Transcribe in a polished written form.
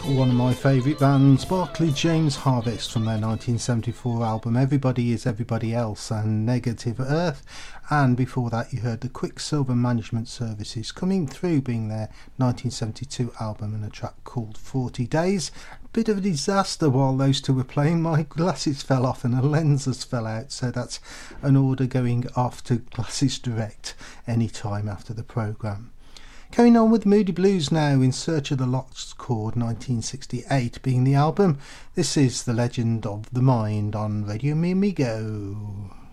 One of my favourite bands, Barclay James Harvest, from their 1974 album Everybody Is Everybody Else and Negative Earth. And before that you heard the Quicksilver Management Services coming through, being their 1972 album, and a track called 40 Days. Bit of a disaster while those two were playing. My glasses fell off and the lenses fell out, so that's an order going off to Glasses Direct any time after the programme. Going on with Moody Blues now, In Search of the Lost Chord, 1968 being the album. This is The Legend of the Mind on Radio Mi Amigo.